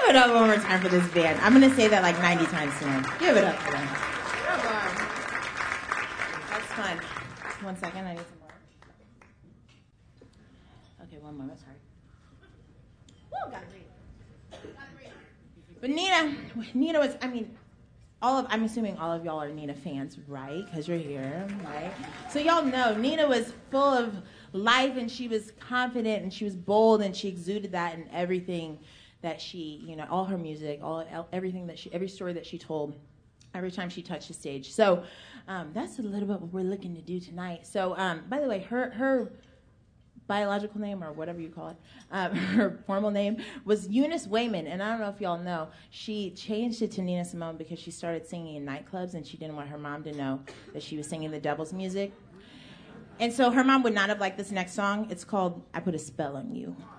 Give it up one more time for this band. I'm going to say that like 90 times tonight. Give it up for them. That's fun. 1 second, I need some more. Okay, one moment, sorry. Woo, gotta breathe. But Nina was, I'm assuming all of y'all are Nina fans, right? Because you're here, right? So y'all know Nina was full of life, and she was confident, and she was bold, and she exuded that in everything that she, all her music, everything that every story that she told, every time she touched the stage. So that's a little bit what we're looking to do tonight. So by the way, her biological name, or whatever you call it, her formal name was Eunice Wayman, and I don't know if y'all know, she changed it to Nina Simone because she started singing in nightclubs, and she didn't want her mom to know that she was singing the devil's music. And so her mom would not have liked this next song. It's called I Put a Spell on You.